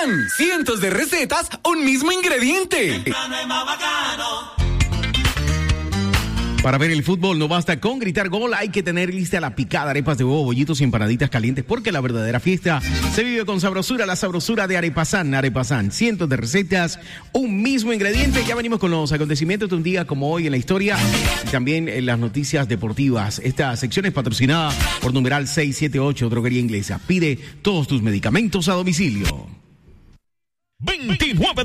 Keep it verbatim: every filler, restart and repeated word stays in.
Aripazán. Cientos de recetas, un mismo ingrediente. Para ver el fútbol no basta con gritar gol, hay que tener lista la picada, arepas de huevo, bollitos y empanaditas calientes, porque la verdadera fiesta se vive con sabrosura, la sabrosura de Aripazán. Aripazán, cientos de recetas, un mismo ingrediente. Ya venimos con los acontecimientos de un día como hoy en la historia y también en las noticias deportivas. Esta sección es patrocinada por numeral seiscientos setenta y ocho, Droguería Inglesa. Pide todos tus medicamentos a domicilio. veintinueve